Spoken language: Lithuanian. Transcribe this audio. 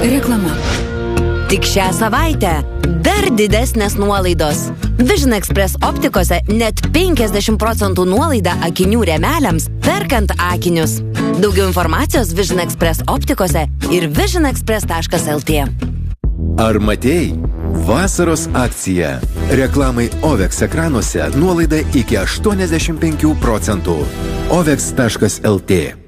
Reklama. Tik šią savaitę dar didesnės nuolaidos. Vision Express optikose net 50% nuolaida akinių rėmeliams, perkant akinius. Daugiau informacijos Vision Express optikose ir visionexpress.lt. Ar matėjai? Vasaros akcija. Reklamai Ovex ekranuose nuolaida iki 85%. ovex.lt